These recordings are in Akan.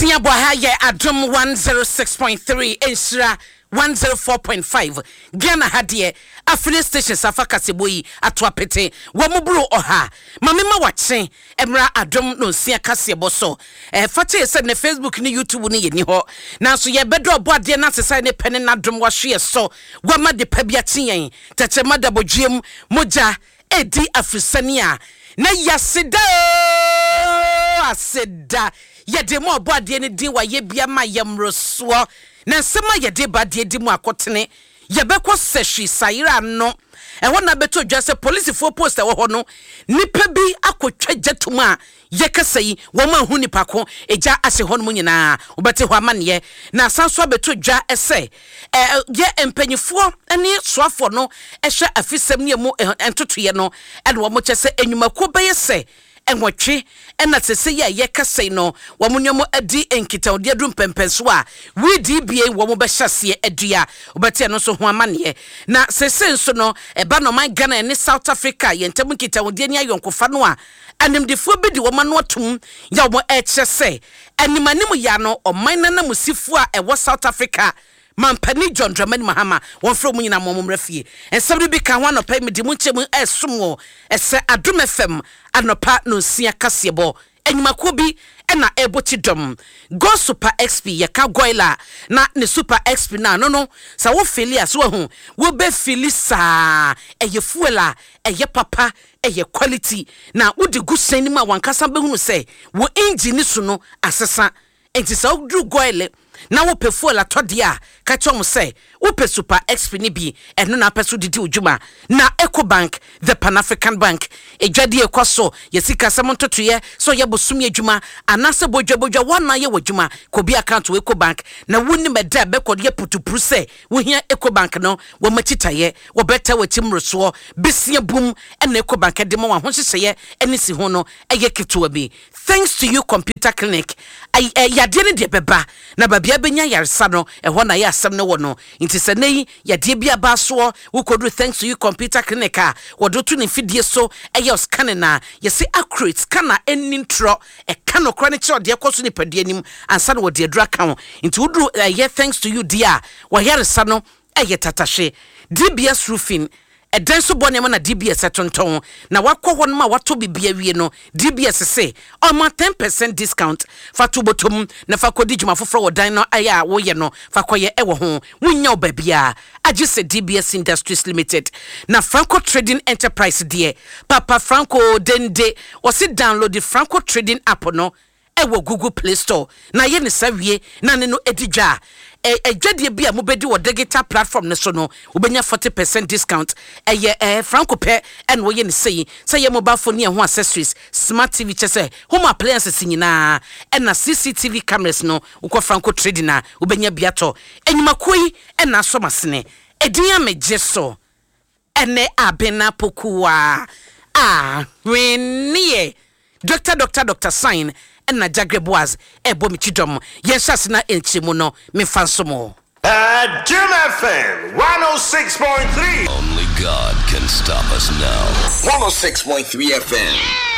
Tia Bohaye Adum 106.3 Ensra 104.5 Ghana hadie afile station Safaka Seboyi atwapete wamubru oha mamema wache emra Adum no sia kase boso fate said na Facebook ni YouTube ni yeni ho na so ye bedo boade na sesa ne pene na Adum wahwe so wama de pabia tiyen tachema da bodwem moja edi afrisania na yaseda aseda yede mo boade ne din wa ye bia ma yemroso na sema yede bade di mu akotene yebekọ seshi sayira no wona beto dwa se police for post wo ho no nipa bi akotwa jatuma yekasai wo ma hu nipa ko eja ase ho no nyina obete ho amane na sanso beto dwa ese ye empanyifo ene soafo no ehwe afisem ne mu entotoye no ene wo mo chese enwumako beyese enwotwe ena sese ye kasai no wo munyomo adi enkita odi adum pempenso a we DBA wo mo be hyase adua obete no so ho amane na sese nso no eba no man Ghana ne South Africa yentem nkita odi ani ayonkofa no a animdefo bedi wo ma no atum ya wo echese animanim ya no oman na musifo a ewo South Africa Mampani John Dramani Mahama won from nyina momomrafie ensabri bi kan ho anopa medi mu nchemu esomo ese Adum FM anopa no sia kasebo enyumako bi ena eboti dom go Super XP ye ka goila na ne Super XP na no sa wo fili aso hu wo be fili sa eye fuela eye papa eye quality na wo de gusen ma wankasa be hunu se wo engine so no asesa enti sa wo dru goile na wo pe fuela todia ka chom se wo pe Super XP ni bi eno na peso didi ujuma na EcoBank the Pan African Bank ejwade ekoso yesika semontotoye so ye bosumi adwuma anase bodwabodwa wana ye wadwuma ko bi account we EcoBank na woni meda be ko ye putupru se wo hia EcoBank no wo machitaye wo beta watimroso besia bum ena EcoBank de mo wa hohyehyeye eni si ho no eye ketewa bi thanks to you computer clinic yade ne de beba na babia benya yaresa no ho na ye asem ne wo no nti se nei yade bia ba so wo kodu thanks to you computer clinic a wodo tu ne fidie so eye scan na yesi accurate scanner enintro no chronic de ekoso ne padie nim ansa na wo de adura kan nti wodru ye thanks to you dear wo yaresa no eye tatashe DBS roofing eden so bone ma na DBS etonton na wakọ hon ma wato bibia wie no DBS say o ma 10% discount fa to botom na fa kodi djuma foforo wodan no aya wo ye no fa koye ewo ho munya obabia agi se DBS Industries Limited na Franco Trading Enterprise de Papa Franco dende wo si download the Franco Trading app no ewo Google Play Store na ye ne sawie na ne no edidwa ejwade bia mo bedi wo digital platform ne so no ubenya 40% discount Franco pe en wo ye ne sei say ye mobile phone ne ho accessories smart TV chese home appliances nyina na CCTV cameras no ukọ Franco Trading na ubenya biato enyumakoi na somasene edinya mejeso ene abena pokuwa wenie Dr. Sign na Jagreboaz ebomichidom yenshase na enchemu no mefansomo Adum FM 106.3 Only God can stop us now. 106.3 FM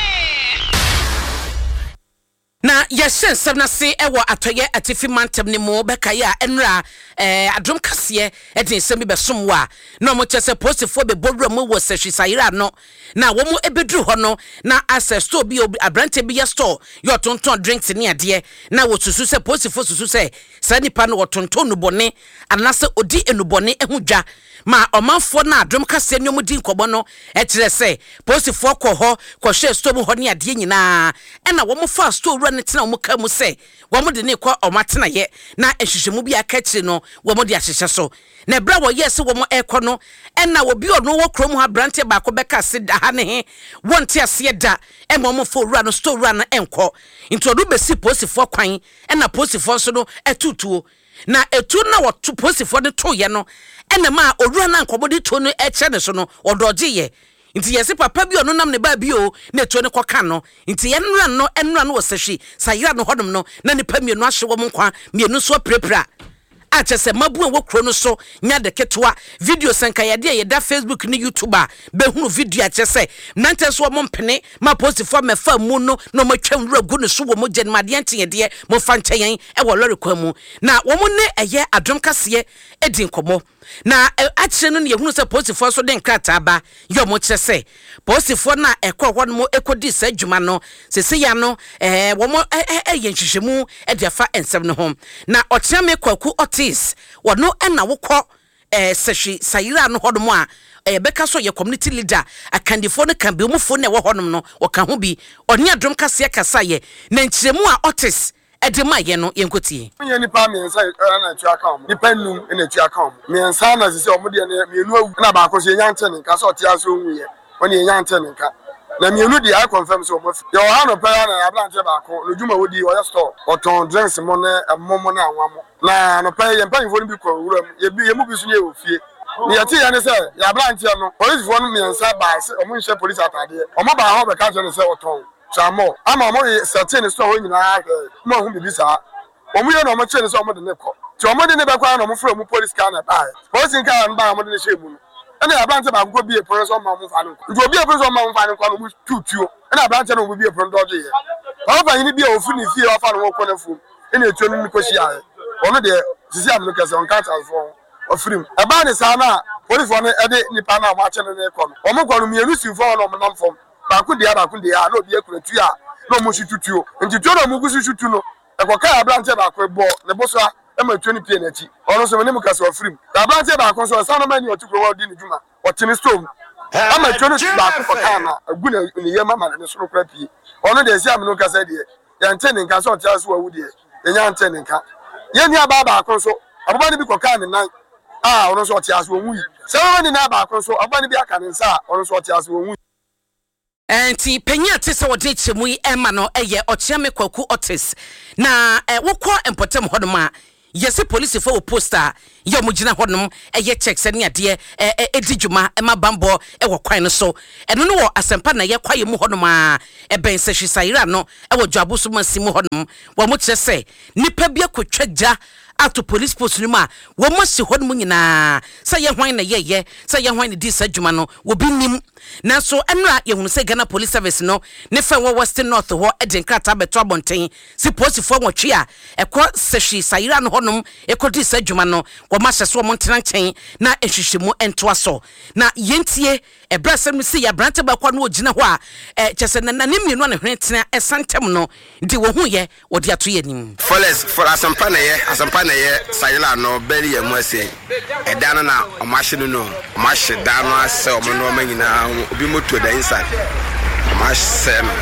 na yeshen sabna se ewo atoye atifi mantem ne mo bekaya enra Adum kase edin semi besomwa na mo chese postifo be bodro mo wo sehwisayira no na wo mo ebedru ho no na access store bi abrante bi store yo tonton drinks ne ade na wo susu se postifo susu se sanipa no wo tonton no bone anase odi enubone ehudwa ma omanfo na Adum kase nyom di nkobo no kire se postifo kọ ho kọ share store ho ne ade nyina na wo mo fa store ne tena mo ka mu se wo mo de ne kọ o matena ye na ehwehwemu bi aka kire no wo mo de ahyehye so na bra wo yes wo mo ekọ no na wo bi ono wo krom ha brante ba ko beka se da ha ne he wonte ase da mo mo fo run no store run enko into do besi posifo kwan na posifo so no etutuo na etu na wo posifo de to ye no na ma owura na nkobo de to no eche ne so no odoje ye nti yesi papa bi ono nam ne ba bi o na etu ne koka no nti enra no wo sehwe sayira no hodom no na ne pa mienu ahye wo nkwa mienu so prepra a chese mabu en wo kro no so nya de ketwa video sanka yade yeda Facebook ni YouTube a be hunu video a chese mnante so mo mpene ma post for me fa mu no no mo twam ragu no so wo mo gen made ante yede mo fa nkyɛn e wo lori kwa mu na wo mo ne eye adom kase edi nkomo na akyere no ne yehunu se post for so den krata ba yo mo chese post for na ekɔ hɔ no mo ekodi sa adwuma no sese ya no wo mo ye nhwehwemu e de fa ensem no ho na ɔkyerɛ Kwaku Otis wono na wokɔ sehwi sayira no hodomo a beka so ye community leader akandifo no kan bi omufo na wo honom no woka ho bi ɔne adom kase kasa ye na nkyeremu a Otis edema ye no yenkotie nye nipa me nsa na tu aka mo nipa num na tu aka mo me nsa na sisi omo de na me nu awu na ba ko so nya nte ne nka so ɔte aso hu ye oni nya nte ne nka na me nu de I confirm so omo yo ha no pa na ablante ba ko lojuma wodi o store oton drinks mo na mo na anwa mo na no pa ye mpanfo no bi ko wura mu ye mu bi so ye ofie ni yati ya ne se ya ablante no police fo no me nsa ba se omo nhye police atade omo ba ho be ka je ne se oton Chamo, ama mo certain so ho nyina mo hu bibi sa. Omo ye no mo che ne so mo de ne ko. Ti omo de ne be kwa na mo fra mu police car na ba. Police car na ba mo de ne shemu no. Ene ablante ba ko bi e police so ma mo fa no. Nti obi e police so ma mo fa no kwa no mo tutuo. Ene ablante no bi e police doje ye. O ba yin bi e ofu ni fie o fa no ko na fu. Ene etuo no ko shi aye. Ono de sisi am no kase on ka transform. Ofrim. E ba ne sa na police fo no e de nipa na mo ache ne ko. Omo kwa no mienu sinfo no mo nam fom. Baku dia no bi ekuratu a no mo hitutuo nti tuo no mo gusu shutu no e ko ka ablante ba ko bo ne boso e ma 20 pie na chi ono so me mu kase ofrim ablante ba ko so sa no mani otukro wa di ni djuma o tini storm ama 20 ba ko ka na agu na ni yema ma ne so kra pie ono de sia me no kase de ya nte ne nka so tia so awu de enya nte ne nka ye ni aba ba ko so aboba ni bi ko ka ne nan ono so tia so owu yi se ma ni na ba ko so aboba ni bi aka ne nsa ono so tia so owu Enti penya te se wode chemu yi ema no eye Ochiame Kwaku Otis na wokɔ empotem hodom a yesi police fo poster ye omugina hodom eye check se ne ade edidwuma ema bambo wɔ kwan no so eno no wɔ asempa na ye kwaye mu hodom a ben se hwisayira no wɔ dwaboso masimu hodom wo mo kyerɛ se nipa bia kotwagya ato police post no ma wo mo si hodom nyina se ye hwan na ye se ye hwan ne di sadwuma no wo bi nim na so enra ye hunu se Ghana Police Service no ne fa wo Western North ho edin krata beto abonten si police fo nwotwe a ekɔ sehwi sayira no honom ekɔdi sadwuma no wo ma hyeso mo ntena nkyɛn na ehwehwemu entoa so na yentie ebrasem si ya brante ba kwa no ogina ho a kyese na ne mienu na hwetena esantem no ndi wo hu ye wo de ato ye nim Foles for asampa na ye sayila no beri ye mwese edana na omahye no omahye dano ase omo no manyina obi moto da inside omahye no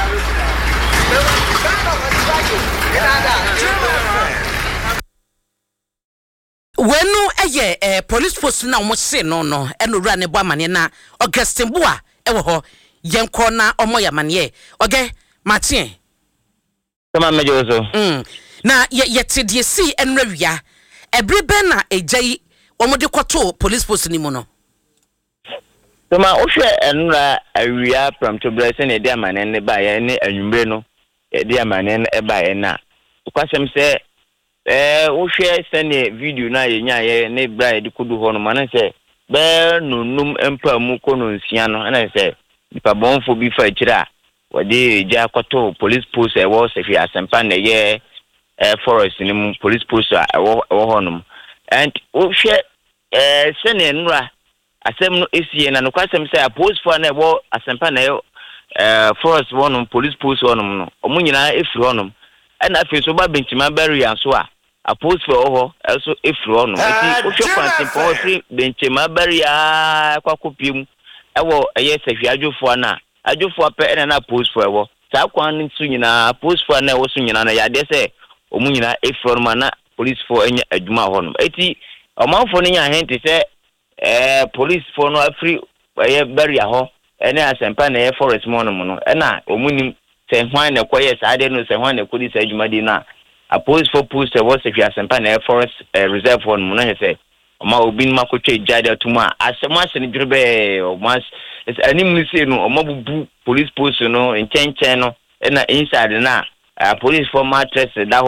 wenu eye police post na omo se no enowura ne bo amane na Augustin Boa ewo ho yenko na omo yamane oge matie Tama mejo so na yete de si enrawia ebrebe na ejai omo de kwoto police post ni mu no Tama ohwe enra awia pramto blessing e de amane ne ba ye ne anwumre no e de amane ne e ba ye na kwasem se ohwe sene video na ye nya ye ne bra e de kodu ho no man se be nunum empa mu kono nsia no na se dipa bonfo bi fa kira wade ja kwato police post e wo se fi asempa na ye forest ni mu police post e wo honum and ohwe sene enra asem no esie na no kwasem se a post for na wo asempa na forest wonum police post wonum no omunyina efiri honum and afi so ba benchima barrier so a post for oho also efiri honum eti ohwe kwanse po free benchima barrier kwakopiem ewo eye sehwi adwofo na adwofo pe na post for ewo sa kwan nsu nyina post for na ewo so nyina na yade se omunyina efiri honum na police for enya adwuma honum eti omanfo nya hente se police for no afri barrier ho ene asempa na ye forest monum no na omunim se hwan na koye saade no se hwan na kodi sa adwumadi na a police for post was if you asempa na forest reserve one no he se oma obin makotwe jade atuma asema se ne dwurebe o mas anim ni se no oma bubu police post no nchen no na inside na police for mattress da ho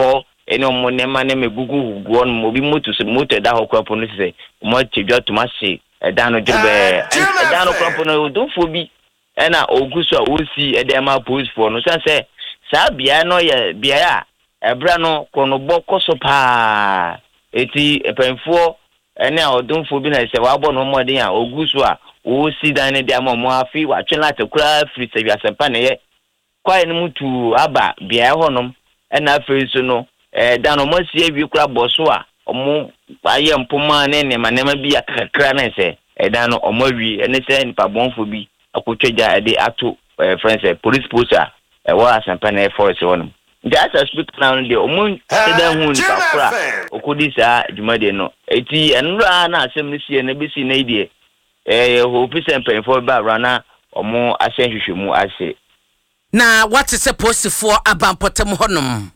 ene omo ne ma ne megugu gugu on mo bi moto da ho kwapo no se mo tedwa to ma se eda no djebe eda no kwapo no do fo bi ena oguso a osi ede ma police for no say sa bia no ye bia ya ebra no kono boko so pa eti epenfo ene odumfo bi na se wa bo no modin a oguso a osi dan ne dia mo afi wa twela tekura free se bia sempa ne ye kwai no mutu aba bia ho nom ena afi so no dan no mo si awi kura boso a omo aye mpoma ne ma bi akakra na se dan no omo wi ene se nipa bonfo bi akotwaja ade ato friends police poster wa asempa na force wonum that as speak now the omo sedan hu nipa kura okodi sa djumade no eti enura na asem ni sie na besi na idie hope sempa for ba rana omo asenhwehwemu ase na what is a post for abampotem honum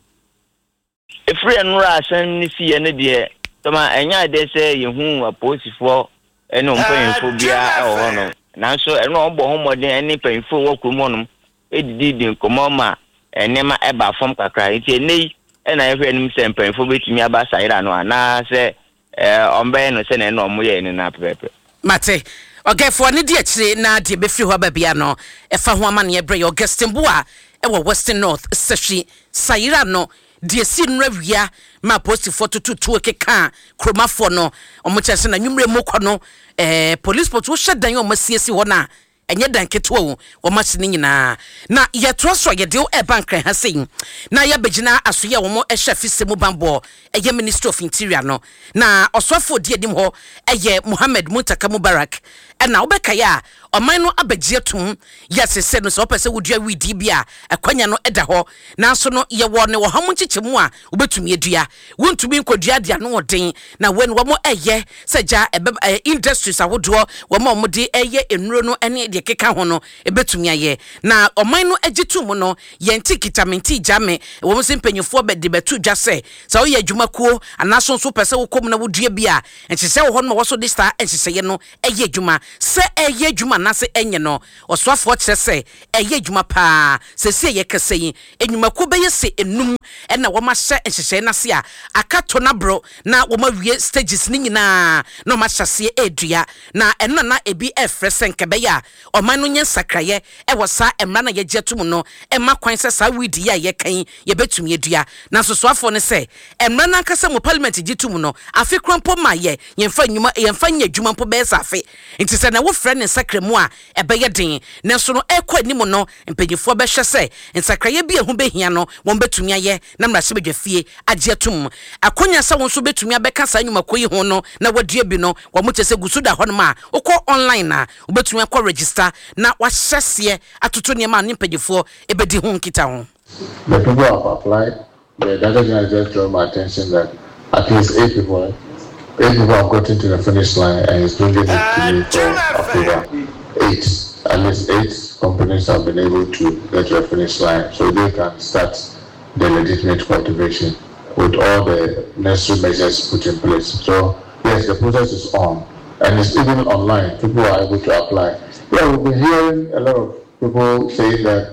efre enura asen ni sie ne de toma enya de se yehu aposifo ene ompanfo bia honum nanso eno ogbo homoden ene panfo wo kromonum edidi nkomo ma enema eba fom kakra enti enei ena ehwe enim se panfo betimi aba saira no ana se ombe no se na eno omoye ni na pepe mate okay for ne die chire na de be firi ho ba bia no efa ho amane ebre Augustin Boa ewo Western North Seshi saira no die si nwawia ma post photo tutu keka kromafo no omochese na nwumre mokọ no police port wo hyedan o masiesi ho na enye dan ketewa wo machine nyina na ye troso ye de e bank ha sei na ya begina asoye wo mo ehwe fisemu bambo eye Minister of Interior no na osofo de edim ho eye Mohammed Muntaka Mubarak na obeka ya oman no abagie tum yesese no so opese wodua widi bia akwanya no eda ho na so no ye wo ne wo hamu chichemu a obetumi edua wontumi nkodua dia no odin na wen wo mo eye seja industries awodo wo mo de eye enuro no ene de keka ho no ebetumi aye na oman no agitum no ye ntikitamenti jame wo mo sempanyufo be de betu dwa se so ye adwumakuo anaso so pese wo kom na wodua bia enchese wo ho no wo so de star enchese ye no eye adwuma se eye adwuma na se enye no oswafo kire se eye adwuma pa se se ye kese yi enwumako be ye se enum ena wo ma hye enhyehyɛ na se a akato na bro na wo ma wie stages ni nyina na ma hyase edua na eno na ebi efrese nkebe ya oman no nye sakraye e wo sa emra na ye gyetum no e ma kwan se sa widi ya ye kan ye betumi edua na soswafo ne se emra na nkasa mo parliament gyetum no afi krampo ma ye yemfa nwuma yemfa nya adwuma mpo be sa afi nti se na wo frɛ ne sakremu a ebeye den na so no ekɔ anim no mpanyifo be hwɛ se nsakraye bi ehu behia no won betumi aye na mra se bedwafie agyetum akonya se won so betumi abeka sa nwumako yi ho no na wadua bi no wo mo kyese gusu da hɔ no ma ukɔ online na wo betumi akɔ register na wahyɛse atoto ne ma ne mpanyifo ebedi ho nkita ho. The people have applied. The data has just drawn my attention that at least 8 people have gotten to the finish line and it's bringing it to me for approval. 8. At least 8 companies have been able to get to the finish line so they can start the legitimate cultivation with all the necessary measures put in place. So yes, the process is on and it's even online. People are able to apply. Yeah, we've been hearing a lot of people saying that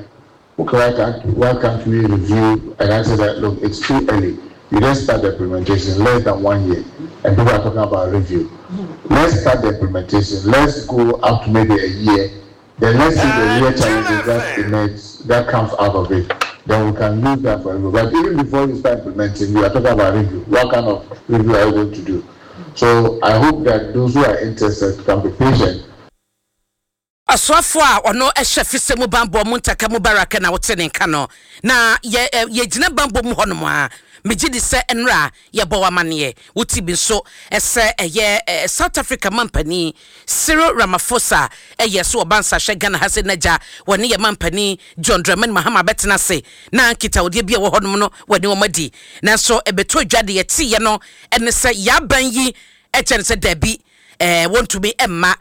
why can't we review? And I said that look, it's too early. You don't start the implementation less than 1 year, and people are talking about review. Let's start the implementation. Let's go up to maybe a year. Then let's see the real challenges that emerge, that comes out of it. Then we can use that for review. But even before you start implementing, we are talking about review. What kind of review are you going to do? So I hope that those who are interested can be patient. Aswafo a ono ehwe fisemu bambo Muntaka Mubarak na wotene nka no na ye gina bambo mu hono a megidi se enra ye bo wamane wuti bi so ese eye South Africa mampani Cyril Ramaphosa eye so obansa hwe Ghana hase naja woni ye mampani John Dramani Mahama betena se na nkita odi bia wo hono no woni wo madi na so ebeto dwade ye tie no ene se ya ban yi echen se dabi want to be Emma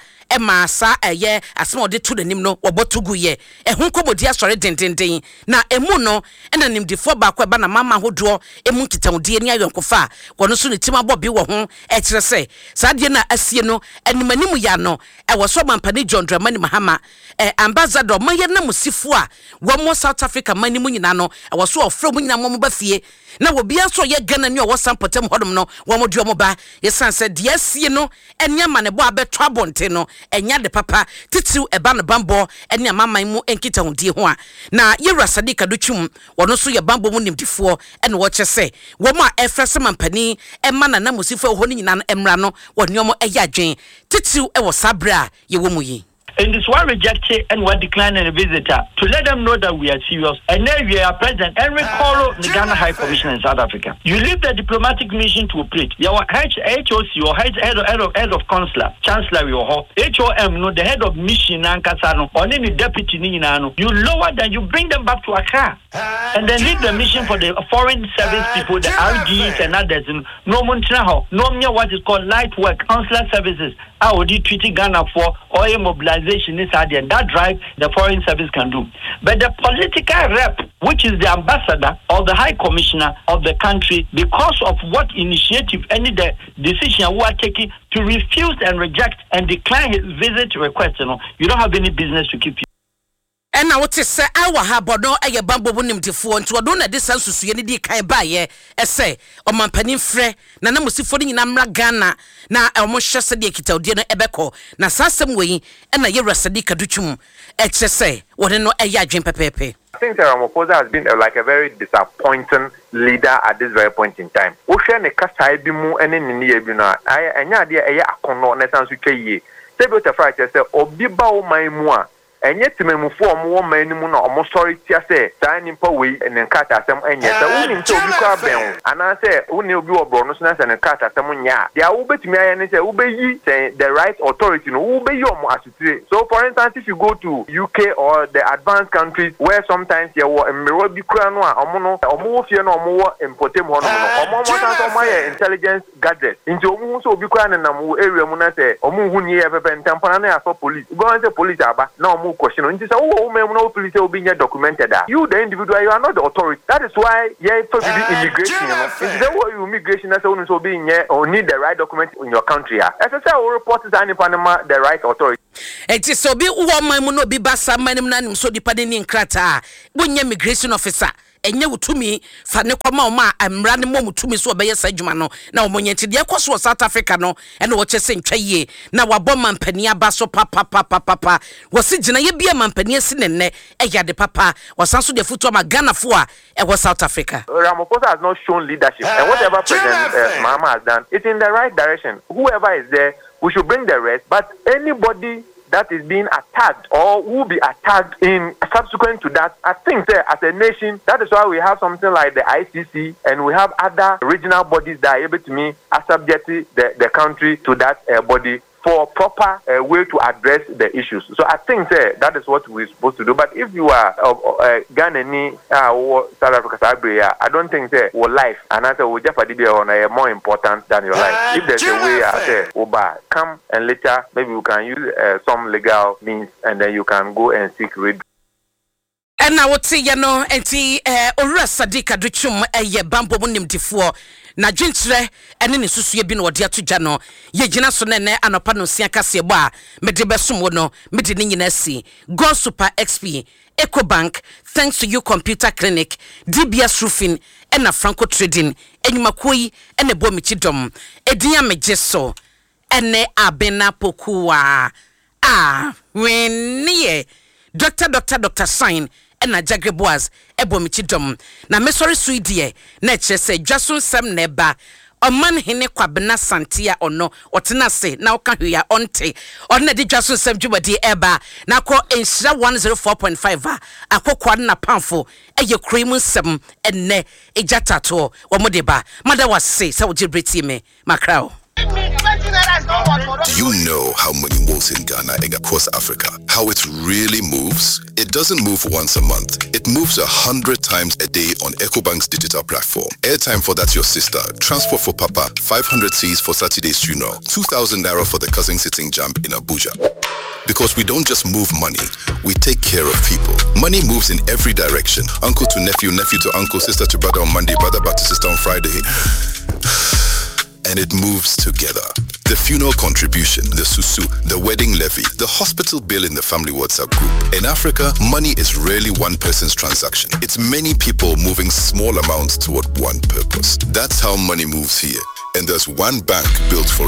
sa eye asema ode to the nim no obotugu ye ehun komodi asore dendenden na emu no ena nimdifo ba kwa ba na mama hodo emu kitawde ni ayonkofa wono so ne tima bobi wo ho e kire se saade na asie no animanimu ya no e wo so mampani John Dramani Mahama ambassador maye na musifo a wo mo South Africa manimu nyina no e wo so ofro mu nyina mo ba fie na wo bia so ye Ghana ni wo sampotem hodom no wo mo duo mo ba yesan se de asie no enyama ne bo abetwa bonte no enya de papa titiu eba ne bambo ene amaman mu enkita hundie ho a na Yewura Sadika Duchum wono so ye bambo mu nimdifo ene wo kyese wo ma efrese mampani ema na musifo ho ni nyina no emra no wo nyomo eya adwen titiu e wo sabra ye wo mu yi. In this one rejected and one declining a visitor to let them know that we are serious. And now we are President Henry Koro, the Ghana High Commissioner in South Africa. You leave the diplomatic mission to operate. Your HOC or head of consular, chancellor, your HOM, no, the head of mission, and Kasano, or any deputy Ninano. You lower them, you bring them back to Accra, and then leave the mission for the foreign service people, the RGs and others. No Montreal, no what is called light work, consular services. I would treat Ghana for oil mobilization is and that drive the foreign service can do. But the political rep, which is the ambassador or the high commissioner of the country, because of what initiative any the decision who are taking to refuse and reject and decline his visit request, you don't have any business to keep you. And now what is say our habono eye bambo bunim defo nto do na de sansusu ye ne di kan ba ye ese o mampanin frɛ na na musifo ni nyina mra Ghana na o mo hyese de kitawde no ebekɔ na sasem wei na Yewura Sadika Duchum kyese wone no eye adwen pepepe. I think Ramaphosa has been like a very disappointing leader at this very point in time. Wo hwɛ ne kasa bi mu ene ni ye bi no anya de eye akono na sansu tweye sebi o tafra kyese obi ba o man mu a enye timemufo omo manimu na omo sorry tia say saa nimpa we ne nkata asem enye sa unim se obi kwa ben ana se uni obi obro no so na se ne nkata asem nya dia wo betumi aye ne se wo beyi say the right authority no wo beyi omo asutire. So for instance, if you go to UK or the advanced countries where sometimes you wo emiro bi kura no a omo no omo wo fie no omo wo importem ho no omo mo san so my intelligence gadgets into omo so obi kura ne nam wo area mu na se omo hu ni e pepe ntampana na aso police go on say police aba na omo question until say oh no police will be documented that you the individual, you are not the authority. That is why for immigration, you know, say you immigration as soon as so being or need the right document in your country. As I say, our reporters are in Panama the right authority. It is so be woman no be basa manim nanim so depending in krata when immigration officer enye wutumi fa ne kwama o ma amra ne mom tumi so obeye sadwuma no na omonye de ekoso South Africa no ene wo chese ntwaye na wabɔ mampani aba so papa wosi gina ye bia mampani asi nenne eya de papa wasanso de futu ma Ghana fo a e South Africa. Ramaphosa has not shown leadership, and whatever President Mahama has done, it's in the right direction. Whoever is there, we should bring the rest, but anybody that is being attacked or will be attacked in subsequent to that, I think as a nation, that is why we have something like the ICC and we have other regional bodies that are able to subject the country to that body for proper way to address the issues. So I think that is what we're supposed to do. But if you are Ghanaian or South Africa, I don't think your life and I say we just be more important than your life. If there's a way I say Oba, come and later maybe we can use some legal means and then you can go and seek redress. And now what say you know enti Yewura Sadika Duchum eye bambo munim difo na dwintre ene ne susu bi no ode atogya no ye gina so ne anopa no sia kase bo a mede besom wo no mede ne nyina si Go Super XP Ecobank, thanks to you Computer Clinic, DBS Roofing and Franco Trading enyumakoi ene bo michidom edinya mejeso ene abena pokua wenye Dr. Sign na Jagre Boaz ebomichidom na mesori suidie na kyerese dwaso nsem na eba oman hene kwabena santia ono otena se na oka hwea onte onna di dwaso nsem dwubadi eba na ko enhira 104.5 akokwa na pamfo eye cream nsem enne ejatato wo modeba mada wase se wo gibreti me makrao Do you know how money moves in Ghana and across Africa? How it really moves? It doesn't move once a month. It moves 100 times a day on EcoBank's digital platform. Airtime for That's Your Sister. Transport for Papa. 500 Cs for Saturday's funeral. 2,000 Naira for the cousin sitting jump in Abuja. Because we don't just move money, we take care of people. Money moves in every direction. Uncle to nephew, nephew to uncle, sister to brother on Monday, brother back to sister on Friday. And it moves together. The funeral contribution, the susu, the wedding levy, the hospital bill in the family WhatsApp group. In Africa, money is rarely one person's transaction. It's many people moving small amounts toward one purpose. That's how money moves here. And there's one bank built for